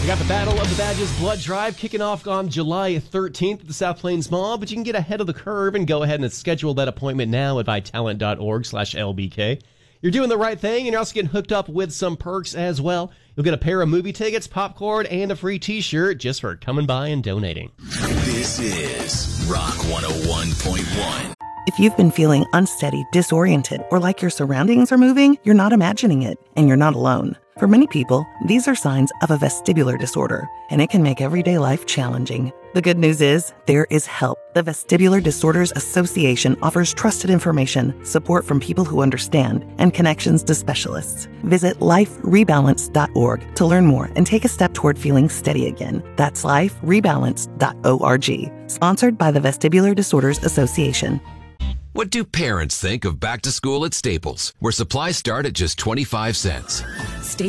We got the Battle of the Badges Blood Drive kicking off on July 13th at the South Plains Mall, but you can get ahead of the curve and go ahead and schedule that appointment now at vitalent.org/LBK. You're doing the right thing, and you're also getting hooked up with some perks as well. You'll get a pair of movie tickets, popcorn, and a free t-shirt just for coming by and donating. This is Rock 101.1. If you've been feeling unsteady, disoriented, or like your surroundings are moving, you're not imagining it, and you're not alone. For many people, these are signs of a vestibular disorder, and it can make everyday life challenging. The good news is, there is help. The Vestibular Disorders Association offers trusted information, support from people who understand, and connections to specialists. Visit liferebalance.org to learn more and take a step toward feeling steady again. That's liferebalance.org. Sponsored by the Vestibular Disorders Association. What do parents think of back to school at Staples, where supplies start at just 25 cents?